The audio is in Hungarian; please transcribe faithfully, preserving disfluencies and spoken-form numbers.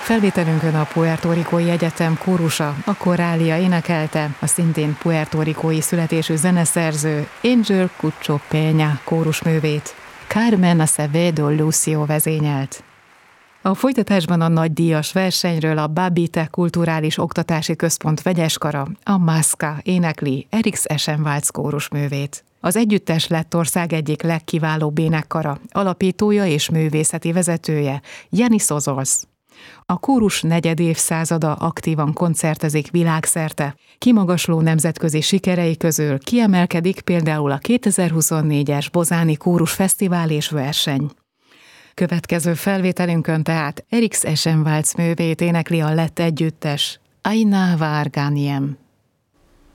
Felvételünkön a Puerto Ricói Egyetem kórusa, a Coralia énekelte, a szintén Puerto Ricói születésű zeneszerző Angel Cucho Peña kórusművét. Carmen Acevedo Lucio vezényelt. A folytatásban a nagydíjas versenyről a Babite Kulturális Oktatási Központ vegyeskara, a Masca énekli Erix Eschenwalds kórusművét. Az együttes Lettország egyik legkiválóbb énekkara, alapítója és művészeti vezetője, Janis Ozols. A kórus negyedévszázada aktívan koncertezik világszerte. Kimagasló nemzetközi sikerei közül kiemelkedik például a kétezer-huszonnégyes Bozáni Kórus Fesztivál és verseny. Következő felvételünkön tehát Erix Eschenwalds művét énekli a lett együttes, Aina Varganiem.